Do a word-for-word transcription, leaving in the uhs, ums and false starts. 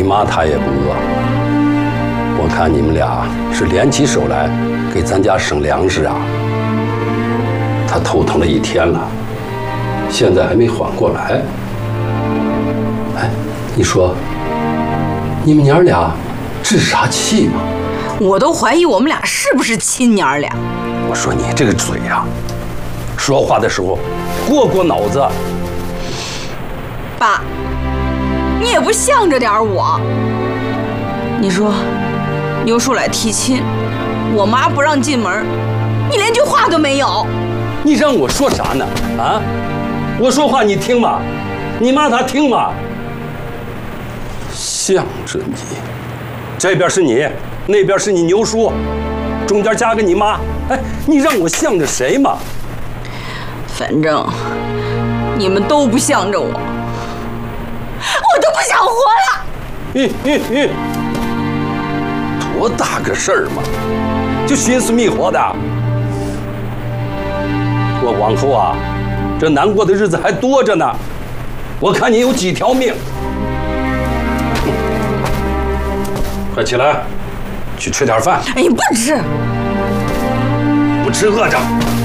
妈她也不饿。我看你们俩是联起手来给咱家省粮食啊。她头疼了一天了，现在还没缓过来。哎，你说，你们娘俩置啥气嘛？ 我都怀疑我们俩是不是亲娘俩。 我说你这个嘴呀、啊，说话的时候过过脑子。 爸，你也不向着点我。你说，牛叔来提亲，我妈不让进门，你连句话都没有。 你让我说啥呢？啊，我说话你听吗？你妈她听吗？向着你，这边是你，那边是你牛叔，中间加个你妈。哎，你让我向着谁嘛？ 反正你们都不向着我，我都不想活了。 嗯嗯嗯，多大个事儿嘛，就寻死觅活的。我往后啊，这难过的日子还多着呢。我看你有几条命。快起来，去吃点饭。 哎，不吃， 不吃饿着。